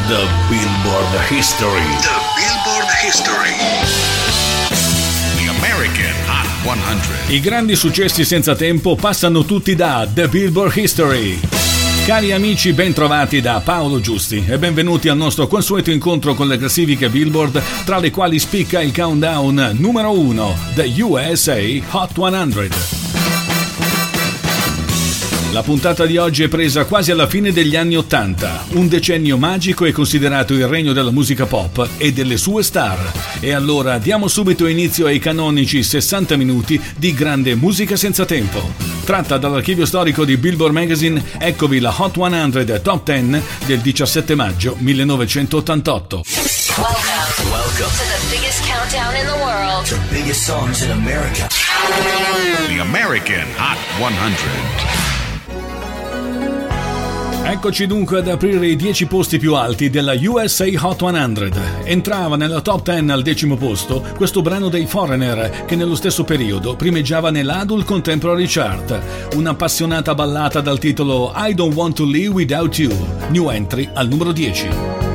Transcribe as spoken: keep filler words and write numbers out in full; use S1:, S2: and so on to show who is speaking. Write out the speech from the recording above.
S1: The Billboard History.
S2: The Billboard History. The American Hot cento.
S1: I grandi successi senza tempo passano tutti da The Billboard History. Cari amici, ben trovati da Paolo Giusti e benvenuti al nostro consueto incontro con le classifiche Billboard, tra le quali spicca il countdown numero uno, The U S A Hot cento. La puntata di oggi è presa quasi alla fine degli anni Ottanta. Un decennio magico è considerato il regno della musica pop e delle sue star. E allora diamo subito inizio ai canonici sessanta minuti di grande musica senza tempo. Tratta dall'archivio storico di Billboard Magazine, eccovi la Hot cento Top dieci del diciassette maggio millenovecentottantotto.
S3: Welcome. Welcome to the biggest countdown in the world.
S4: The biggest songs in America.
S2: The American Hot cento.
S1: Eccoci dunque ad aprire i dieci posti più alti della U S A Hot cento. Entrava nella top dieci al decimo posto questo brano dei Foreigner, che nello stesso periodo primeggiava nell'Adult Contemporary Chart, un'appassionata ballata dal titolo I Don't Want to Live Without You, new entry al numero dieci.